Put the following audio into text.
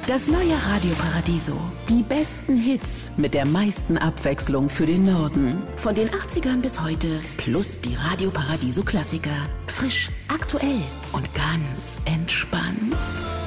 Das neue Radio Paradiso. Die besten Hits mit der meisten Abwechslung für den Norden. Von den 80ern bis heute. Plus die Radio Paradiso Klassiker. Frisch, aktuell und ganz entspannt.